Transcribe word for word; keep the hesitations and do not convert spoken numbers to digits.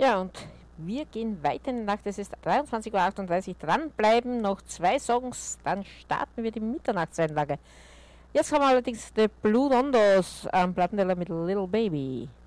Ja, und wir gehen weiter in die Nacht. Es ist dreiundzwanzig Uhr achtunddreißig. Dranbleiben, noch zwei Songs, dann starten wir die Mitternachtseinlage. Jetzt kommen allerdings die Blue Dondos am Plattenteller mit Little Baby.